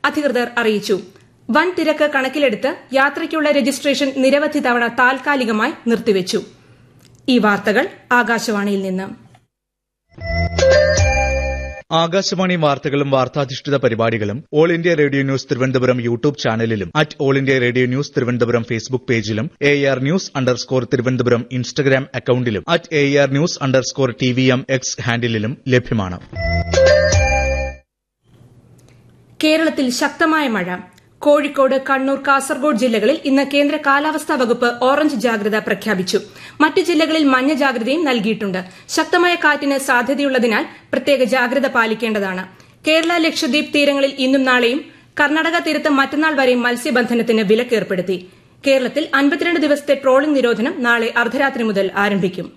അധികൃതർ അറിയിച്ചു. വൻ തിരക്ക് കണക്കിലെടുത്ത് യാത്രയ്ക്കുള്ള രജിസ്ട്രേഷൻ നിരവധി തവണ താൽക്കാലികമായി നിർത്തിവച്ചു. ഈ വാർത്തകൾ ആകാശവാണിയിൽ നിന്ന്. ആകാശവാണി വാർത്തകളും വാർത്താധിഷ്ഠിത പരിപാടികളും all India radio news Thiruvananthapuram YouTube ചാനലിലും all India radio news Thiruvananthapuram Facebook പേജിലും AR News_ തിരുവനന്തപുരം ഇൻസ്റ്റഗ്രാം അക്കൌണ്ടിലും AR News_TVM X ഹാൻഡിലും ലഭ്യമാണ്. കേരളത്തിൽ ശക്തമായ മഴ. കോഴിക്കോട്, കണ്ണൂർ, കാസർഗോഡ് ജില്ലകളിൽ ഇന്ന് കേന്ദ്ര കാലാവസ്ഥാ വകുപ്പ് ഓറഞ്ച് ജാഗ്രത പ്രഖ്യാപിച്ചു. മറ്റ് ജില്ലകളിൽ മഞ്ഞ ജാഗ്രതയും നൽകിയിട്ടുണ്ട്. ശക്തമായ കാറ്റിന് സാധ്യതയുള്ളതിനാൽ പ്രത്യേക ജാഗ്രത പാലിക്കേണ്ടതാണ്. കേരള, ലക്ഷദ്വീപ് തീരങ്ങളിൽ ഇന്നും നാളെയും, കർണാടക തീരത്ത് മറ്റന്നാൾ വരെയും മത്സ്യബന്ധനത്തിന് വിലക്കേർപ്പെടുത്തി. കേരളത്തിൽ 52 ദിവസത്തെ ട്രോളിംഗ് നിരോധനം നാളെ അർദ്ധരാത്രി മുതൽ ആരംഭിക്കും.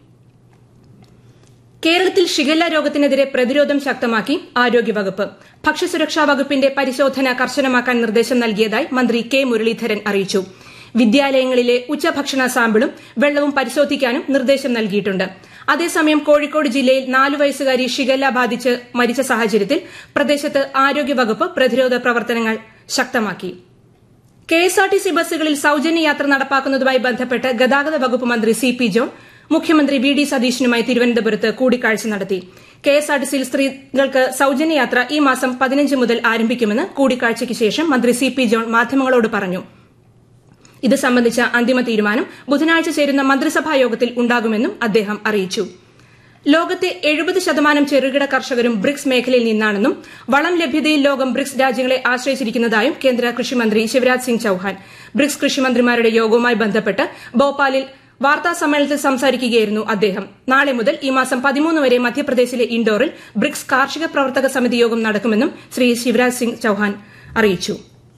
കേരളത്തിൽ ഷിഗല്ല രോഗത്തിനെതിരെ പ്രതിരോധം ശക്തമാക്കി ആരോഗ്യവകുപ്പ്. ഭക്ഷ്യസുരക്ഷാ വകുപ്പിന്റെ പരിശോധന കർശനമാക്കാൻ നിർദ്ദേശം നൽകിയതായി മന്ത്രി കെ മുരളീധരൻ അറിയിച്ചു. വിദ്യാലയങ്ങളിലെ ഉച്ചഭക്ഷണ സാമ്പിളും വെള്ളവും പരിശോധിക്കാനും നിർദ്ദേശം നൽകിയിട്ടുണ്ട്. അതേസമയം കോഴിക്കോട് ജില്ലയിൽ 4 വയസ്സുകാരി ഷിഗല്ല ബാധിച്ച് മരിച്ച സാഹചര്യത്തിൽ പ്രദേശത്ത് ആരോഗ്യവകുപ്പ് പ്രതിരോധ പ്രവർത്തനങ്ങൾ ശക്തമാക്കി. KSRTC ബസ്സുകളിൽ സൌജന്യ യാത്ര നടപ്പാക്കുന്നതുമായി ബന്ധപ്പെട്ട് ഗതാഗത വകുപ്പ് മന്ത്രി CP ജോൺ മുഖ്യമന്ത്രി VD സതീശനുമായി തിരുവനന്തപുരത്ത് കൂടിക്കാഴ്ച നടത്തി. KSRTCയിൽ സ്ത്രീകൾക്ക് സൌജന്യ യാത്ര ഈ മാസം 15 മുതൽ ആരംഭിക്കുമെന്ന് കൂടിക്കാഴ്ചയ്ക്ക് ശേഷം മന്ത്രി CP ജോൺ മാധ്യമങ്ങളോട് പറഞ്ഞു. ഇത് സംബന്ധിച്ച അന്തിമ തീരുമാനം ബുധനാഴ്ച ചേരുന്ന മന്ത്രിസഭാ യോഗത്തിൽ ഉണ്ടാകുമെന്നും അദ്ദേഹം അറിയിച്ചു. ലോകത്തെ 70% ചെറുകിട കർഷകരും ബ്രിക്സ് മേഖലയിൽ നിന്നാണെന്നും വളം ലഭ്യതയിൽ ലോകം ബ്രിക്സ് രാജ്യങ്ങളെ ആശ്രയിച്ചിരിക്കുന്നതായും കേന്ദ്ര കൃഷിമന്ത്രി ശിവരാജ് സിംഗ് ചൌഹാൻ. ബ്രിക്സ് കൃഷിമന്ത്രിമാരുടെ യോഗവുമായി ബന്ധപ്പെട്ട് ഭോപ്പാലിൽ വാർത്താ സമ്മേളനത്തിൽ സംസാരിക്കുകയായിരുന്നു അദ്ദേഹം. നാളെ മുതൽ ഈ മാസം 13 വരെ മധ്യപ്രദേശിലെ ഇൻഡോറിൽ ബ്രിക്സ് കാർഷിക പ്രവർത്തക സമിതി യോഗം നടക്കുമെന്നും ശ്രീ ശിവരാജ് സിംഗ് ചൌഹാൻ അറിയിച്ചു.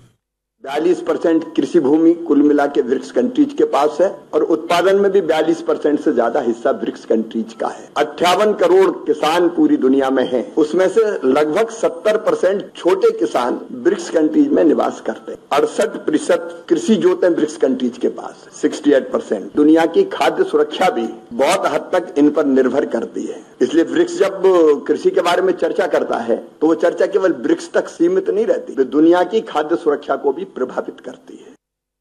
42% कृषि भूमि कुल मिला के ब्रिक्स कंट्रीज के पास है और उत्पादन में भी 42% से ज्यादा हिस्सा ब्रिक्स कंट्रीज का है. 58 करोड़ किसान पूरी दुनिया में हैं. उसमें से लगभग 70% छोटे किसान ब्रिक्स कंट्रीज में निवास करते हैं. 68% कृषि जोतें ब्रिक्स कंट्रीज के पास. 68% दुनिया की खाद्य सुरक्षा भी बहुत हद तक इन पर निर्भर करती है. इसलिए ब्रिक्स जब कृषि के बारे में चर्चा करता है तो वो चर्चा केवल ब्रिक्स तक सीमित नहीं रहती, वे दुनिया की खाद्य सुरक्षा को भी പ്രഭാവിത് करती है.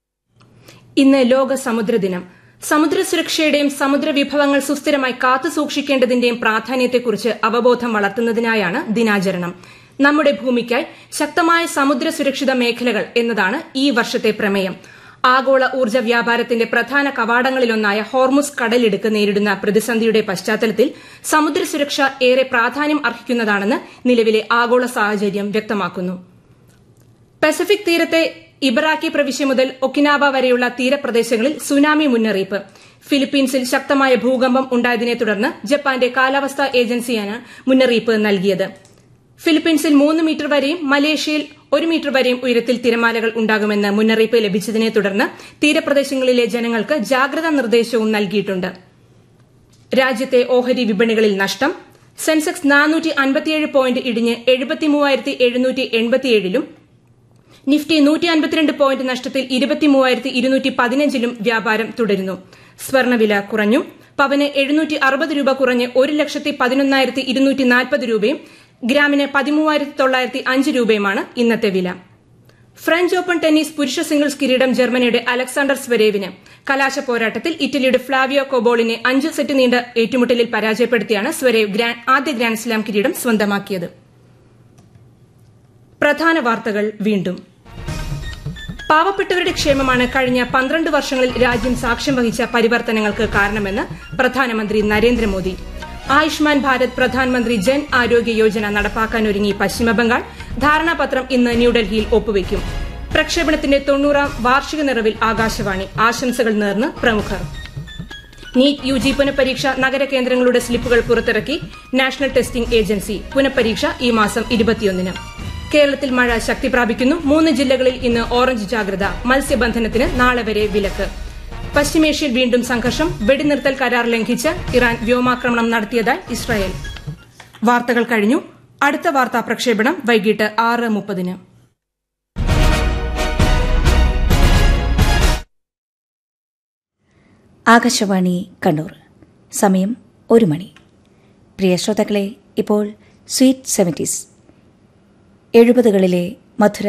ഇന്ന് ലോക സമുദ്ര ദിനം. സമുദ്ര സുരക്ഷയുടെയും സമുദ്ര വിഭവങ്ങൾ സുസ്ഥിരമായി കാത്തു സൂക്ഷിക്കേണ്ടതിന്റെയും പ്രാധാന്യത്തെക്കുറിച്ച് അവബോധം വളർത്തുന്നതിനായാണ് ദിനാചരണം. നമ്മുടെ ഭൂമിക്കായി ശക്തമായ സമുദ്ര സുരക്ഷിത മേഖലകൾ എന്നതാണ് ഈ വർഷത്തെ പ്രമേയം. ആഗോള ഊർജ്ജ വ്യാപാരത്തിന്റെ പ്രധാന കവാടങ്ങളിലൊന്നായ ഹോർമുസ് കടലിടുക്ക് നേരിടുന്ന പ്രതിസന്ധിയുടെ പശ്ചാത്തലത്തിൽ സമുദ്ര സുരക്ഷ ഏറെ പ്രാധാന്യം അർഹിക്കുന്നതാണെന്ന് നിലവിലെ ആഗോള സാഹചര്യം വ്യക്തമാക്കുന്നു. പസഫിക് തീരത്തെ ഇബറാക്കി പ്രവിശ്യ മുതൽ ഒക്കിനാവ വരെയുള്ള തീരപ്രദേശങ്ങളിൽ സുനാമി മുന്നറിയിപ്പ്. ഫിലിപ്പീൻസിൽ ശക്തമായ ഭൂകമ്പം ഉണ്ടായതിനെ തുടർന്ന് ജപ്പാന്റെ കാലാവസ്ഥാ ഏജൻസിയാണ് മുന്നറിയിപ്പ് നൽകിയത്. ഫിലിപ്പീൻസിൽ 3 മീറ്റർ വരെയും മലേഷ്യയിൽ 1 മീറ്റർ വരെയും ഉയരത്തിൽ തിരമാലകൾ ഉണ്ടാകുമെന്ന് മുന്നറിയിപ്പ് ലഭിച്ചതിനെ തുടർന്ന് തീരപ്രദേശങ്ങളിലെ ജനങ്ങൾക്ക് ജാഗ്രതാ നിർദ്ദേശവും നൽകിയിട്ടുണ്ട്. രാജ്യത്തെ ഓഹരി വിപണികളിൽ നഷ്ടം. സെൻസെക്സ് 457 പോയിന്റ് ഇടിഞ്ഞ് 73,787-ലും നിഫ്റ്റി 152 പോയിന്റ് നഷ്ടത്തിൽ 23,215-ലും വ്യാപാരം തുടരുന്നു. സ്വർണ്ണവില കുറഞ്ഞു. പവന് 760 രൂപ കുറഞ്ഞ് 1,11,240 രൂപയും ഗ്രാമിന് 13,905 രൂപയുമാണ് ഇന്നത്തെ വില. ഫ്രഞ്ച് ഓപ്പൺ ടെന്നീസ് പുരുഷ സിംഗിൾസ് കിരീടം ജർമ്മനിയുടെ അലക്സാണ്ടർ സ്വരേവിന്. കലാശ പോരാട്ടത്തിൽ ഇറ്റലിയുടെ ഫ്ലാവിയോ കൊബോളിനെ 5 സെറ്റ് നീണ്ട ഏറ്റുമുട്ടലിൽ പരാജയപ്പെടുത്തിയാണ് സ്വരേവ് ആദ്യ ഗ്രാൻഡ്സ്ലാം കിരീടം സ്വന്തമാക്കിയത്. പ്രധാന വാർത്തകൾ വീണ്ടും. പാവപ്പെട്ടവരുടെ ക്ഷേമമാണ് കഴിഞ്ഞ 12 വർഷങ്ങളിൽ രാജ്യം സാക്ഷ്യം വഹിച്ച പരിവർത്തനങ്ങൾക്ക് കാരണമെന്ന് പ്രധാനമന്ത്രി നരേന്ദ്രമോദി. ആയുഷ്മാൻ ഭാരത് പ്രധാനമന്ത്രി ജൻ ആരോഗ്യ യോജന നടപ്പാക്കാനൊരുങ്ങി പശ്ചിമബംഗാൾ. ധാരണാപത്രം ഇന്ന് ന്യൂഡൽഹിയിൽ ഒപ്പുവയ്ക്കും. പ്രക്ഷേപണത്തിന്റെ 90ാം വാർഷിക നിറവിൽ ആകാശവാണി. ആശംസകൾ നേർന്ന് പ്രമുഖർ. നീറ്റ് UG പുനഃപരീക്ഷ നഗര കേന്ദ്രങ്ങളുടെ സ്ലിപ്പുകൾ പുറത്തിറക്കി നാഷണൽ ടെസ്റ്റിംഗ് ഏജൻസി. പുനഃപരീക്ഷ ഈ മാസം 21-ന്. കേരളത്തിൽ മഴ ശക്തി പ്രാപിക്കുന്നു. 3 ജില്ലകളിൽ ഇന്ന് ഓറഞ്ച് ജാഗ്രത. മത്സ്യബന്ധനത്തിന് നാളെ വരെ വിലക്ക്. പശ്ചിമേഷ്യയിൽ വീണ്ടും സംഘർഷം. വെടിനിർത്തൽ കരാർ ലംഘിച്ച് ഇറാൻ വ്യോമാക്രമണം നടത്തിയതായി ഇസ്രായേൽ. വാർത്തകൾ കഴിഞ്ഞു. അടുത്ത വാർത്താ പ്രക്ഷേപണം വൈകിട്ട് 6:30-ന്. ആകാശവാണി കണ്ണൂർ. സമയം 1 മണി. പ്രിയ ശ്രോതാക്കളെ, ഇപ്പോൾ സ്വീറ്റ് 70s 70കളിലെ മധുര